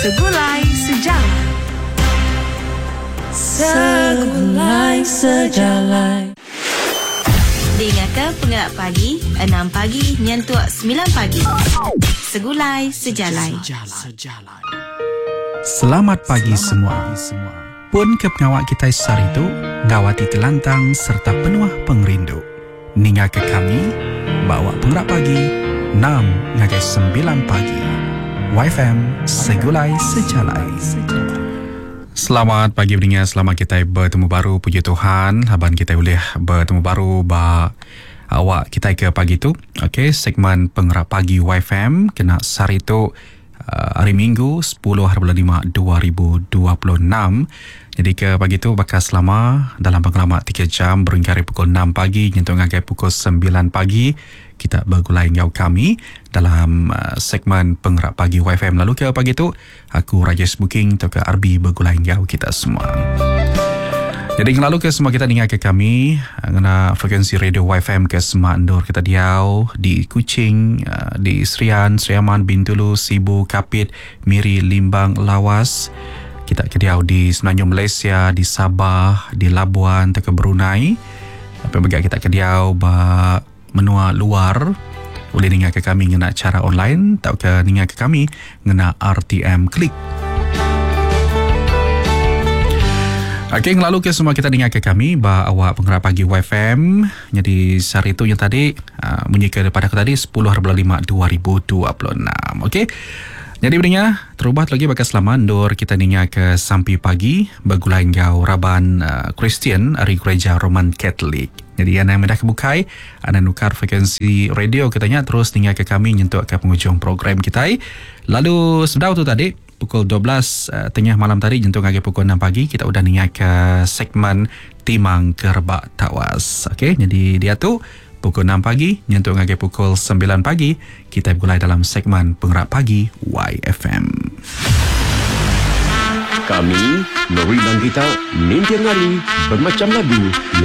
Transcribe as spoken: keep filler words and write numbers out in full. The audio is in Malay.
Segulai Sejarah. Segulai Sejarah. Dengarkan Pengerak Pagi enam pagi nyentuh sembilan pagi. Segulai Sejalai. Selamat pagi semua. Pun ke pengawak kita sehari itu ngawati telantang serta penuh pengrindu. Ninga ke kami bawa Pengerak Pagi enam ngagai sembilan pagi. Y F M Segulai Sejalai. Selamat pagi pendengar, selamat kita bertemu baru, puji Tuhan. Haban kita boleh bertemu baru ba awak kita ke pagi tu. Okey, segmen Pengerak Pagi Y F M kena sehari tu uh, hari Minggu sepuluh hari bulan lima dua ribu dua puluh enam. Jadi ke pagi tu bakal selama dalam pengalaman tiga jam berhingga hari pukul enam pagi nyentuh ngagai pukul sembilan pagi kita bergulai ngau kami dalam uh, segmen Pengerak Pagi Y F M. Lalu ke pagi tu aku Rajesh Booking atau ke R B bergulai ngau kita semua. Jadi lalu ke semua kita dengar ke kami ngena frekuensi radio Y F M ke semua Andur kita diau di Kuching, uh, di Serian, Seriaman, Bintulu, Sibu, Kapit, Miri, Limbang, Lawas. Kita kediau di Semenanjung Malaysia, di Sabah, di Labuan, ke Brunei. Apa bagi kita kediau ba menua luar boleh dengar ke kami ngena cara online atau ke dengar ke kami ngena R T M Klik. Okey, lalu ke semua kita dengar ke kami ba awak Pengerak Pagi Y F M. Jadi sehari itu yang tadi uh, bunyi ke daripada aku tadi sepuluh hari bulan lima dua ribu dua puluh enam. Okey. Jadi berdengar, terubah lagi bakal selamat Dor kita dengar ke sampai pagi bergulai ngau Raban uh, Kristian dari Gereja Roman Katolik. Jadi anda yang mudah kebukai, anda nukar frekuensi radio katanya terus dengar ke kami nyentuh ke penghujung program kita. Lalu sedau tu tadi pukul dua belas uh, tengah malam tadi nyentuh ke pukul enam pagi kita udah dengar ke segmen Timang Kerbak Tawas. Okey, jadi dia tu pukul enam pagi nyentuh ke pukul sembilan pagi kita mulai dalam segmen Pengerak Pagi Y F M. Kami, Nori dan kita, mimpi hari bermacam lagu.